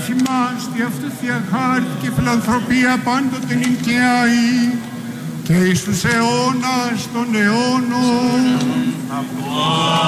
ημάς τη αυτοθεία χάρη και φιλανθρωπία πάντοτε νικαίοι και εις τους αιώνας των αιώνων.